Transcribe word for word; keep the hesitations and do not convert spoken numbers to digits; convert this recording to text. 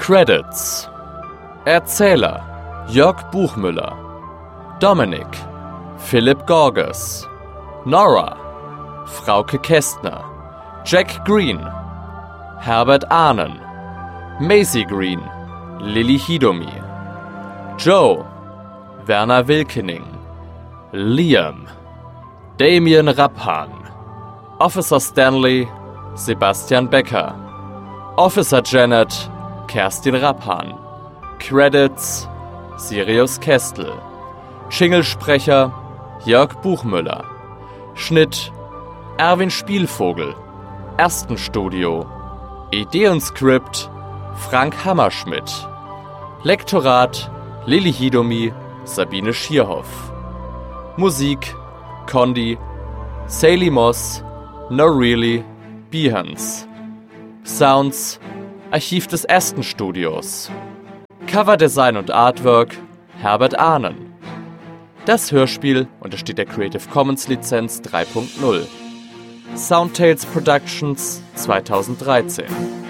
Credits: Erzähler Jörg Buchmüller, Dominik Philipp Gorges, Nora Frauke Kästner, Jack Green Herbert Ahnen, Maisie Green Lilly Hidomi, Joe Werner Wilkening, Liam Damien Rappan, Officer Stanley Sebastian Becker, Officer Janet Kerstin Rappan, Credits Sirius Kestel, Jinglesprecher Jörg Buchmüller, Schnitt Erwin Spielvogel, Ersten Studio, Idee und Skript Frank Hammerschmidt, Lektorat Lilly Hidomi, Sabine Schierhoff, Musik Condi, Sally Moss, No Really, Behance, Sounds Archiv des Ersten Studios, Coverdesign und Artwork Herbert Ahnen. Das Hörspiel untersteht der Creative Commons Lizenz drei Punkt null. Soundtales Productions zweitausenddreizehn.